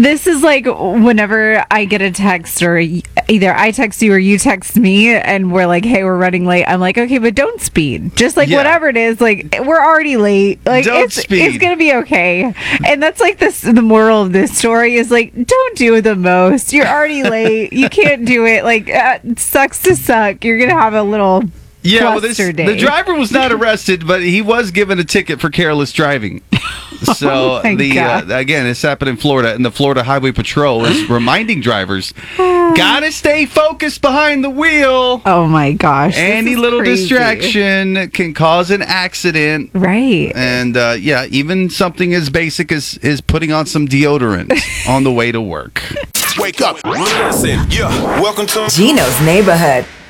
This is like whenever I get a text, or either I text you or you text me, and we're like, "Hey, we're running late." I'm like, "Okay, but don't speed. Just like whatever it is, like we're already late. Like it's gonna be okay." And that's like the moral of this story is like, don't do the most. You're already late. You can't do it. Like it sucks to suck. You're gonna have a little. Yeah, well, the driver was not arrested, but he was given a ticket for careless driving. So, again, it's happened in Florida, and the Florida Highway Patrol is reminding drivers, gotta stay focused behind the wheel. Oh, my gosh. Any little distraction can cause an accident. Right. And, even something as basic as putting on some deodorant on the way to work. Wake up. Listen, welcome to Gino's Neighborhood.